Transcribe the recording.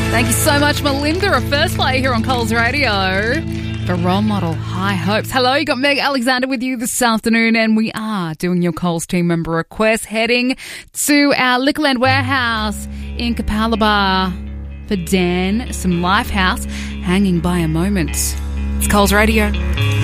Thank you so much, Melinda. A first play here on Coles Radio. The role model, High Hopes. Hello, you got Meg Alexander with you this afternoon, and we are doing your Coles team member request, heading to our Liquorland warehouse in Capalaba for Dan, some Lifehouse, Hanging by a Moment. It's Coles Radio.